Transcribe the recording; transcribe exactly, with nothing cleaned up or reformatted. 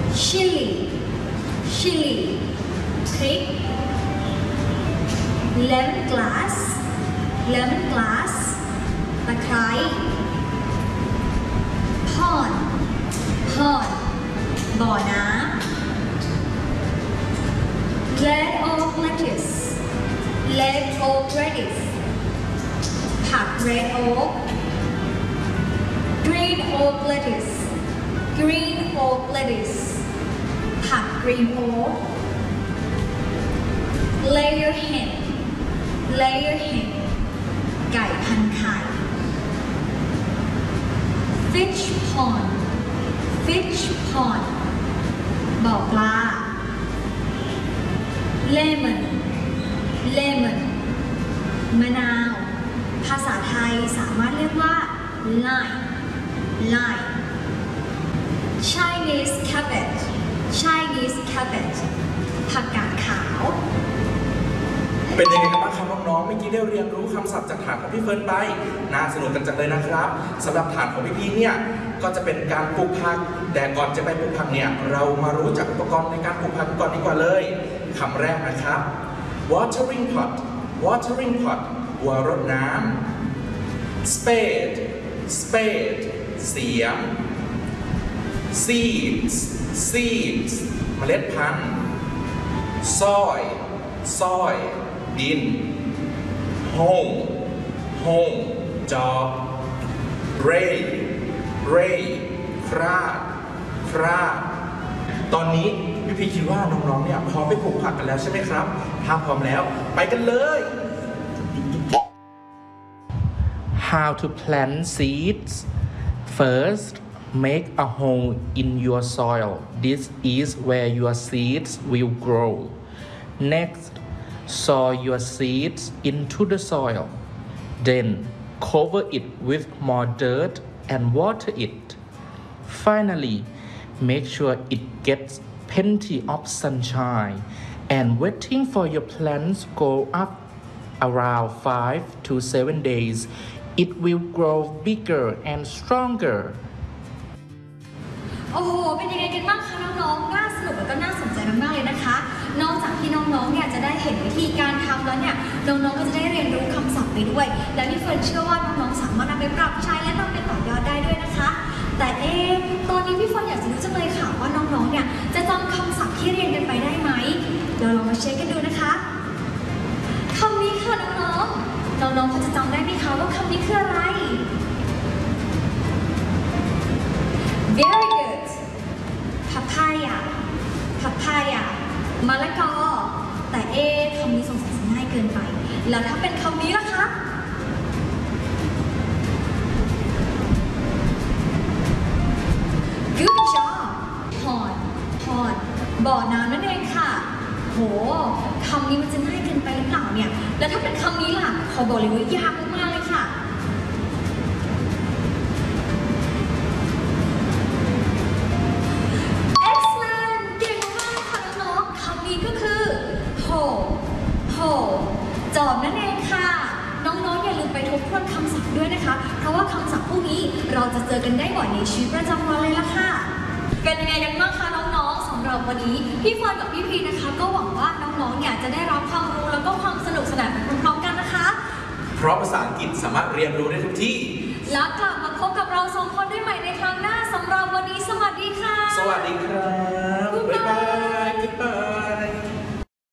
chili chili พริก lemon grass lemon grass ตะไคร้ pond pond บ่อน้ำ red oak lettuce red oak lettuce ผัก red oak green oak lettuce green oak lettuce ผัก green oak layer hen layer hen ไก่พันไข่ fish pond fish pond บ่อปลา lemon lemon มะนาวภาษาไทยสามารถเรียกว่า lime lime Chinese cabbage Chinese cabbage ผักกาดขาวเป็นยังไงกันบ้างครับน้องๆเมื่อกี้ได้เรียนรู้คำศัพท์จากฐานของพี่เฟิร์นไปน่าสนุกกันจังเลยนะครับสำหรับฐานของพี่ๆเนี่ยก็จะเป็นการปลูกผักแต่ก่อนจะไปปลูกผักเนี่ยเรามารู้จักอุปกรณ์ในการปลูกผักก่อนดีกว่าเลยคำแรกนะครับ watering pot watering pot วัวรดน้ำ spade spade เสียม seeds seeds เมล็ดพันธุ์ soil soil ดิน home home จอบ ray ray คราดคราดตอนนี้พี่พีคิดว่าน้องๆเนี่ยพร้อมไปปลูกผักกันแล้วใช่ไหมครับถ้าพร้อมแล้วไปกันเลย How to plant seeds first make a hole in your soil this is where your seeds will grow next sow your seeds into the soil then cover it with more dirt and water it finally make sure it gets plenty of sunshine and waiting for your plants go up around five to seven days it will grow bigger and stronger โอ้โหเป็นยังไงกันบ้างคะน้องๆน่าสนุกและก็น่าสนใจมากๆเลยนะคะนอกจากที่น้องๆเนี่ยจะได้เห็นวิธีการทำแล้วเนี่ยน้องๆก็จะได้เรียนรู้คำศัพท์ไปด้วยและพี่เฟิร์นเชื่อว่าน้องๆสามารถนำไปปรับใช้และนำไปต่อยอดได้ด้วยนะคะแต่เอ๊ะตอนนี้พี่เฟิร์นอยากจะรู้จังเลยค่ะว่าน้องๆเนี่ยจะจำคำศัพท์ที่เรียนกันไปได้ไหมเราลองมาเช็คกันดูนะคะคำนี้ค่ะน้องๆน้องๆพอจะจำได้ไหมคะว่าคำนี้คืออะไร Very good papaya papaya มะละกอแต่เอ๊ะคำนี้สงสัยจะง่ายเกินไปแล้วถ้าเป็นคำนี้ล่ะคะ Good job pond pond บ่อน้ำนั่นเองค่ะโหคำนี้มันจะง่ายเกินไปหรือเปล่าเนี่ยแล้วถ้าเป็นคำนี้ล่ะขอบอกเลยว่ายากมากๆเลยค่ะจอบนั่นเองค่ะน้องๆอย่าลืมไปทบทวนคำศัพท์ด้วยนะคะเพราะว่าคำศัพท์พวกนี้เราจะเจอกันได้บ่อยในชีวิตประจำวันเลยล่ะค่ะเป็นยังไงกันบ้างคะน้องๆสำหรับวันนี้พี่เฟิร์นกับพี่พีนะคะก็หวังว่าน้องๆเนี่ยจะได้รับความรู้แล้วก็ความสนุกสนานไปพร้อมๆกันนะคะเพราะภาษาอังกฤษสามารถเรียนรู้ได้ทุกที่แล้วกลับมาพบกับเราสองคนได้ใหม่ในครั้งหน้าสำหรับวันนี้สวัสดี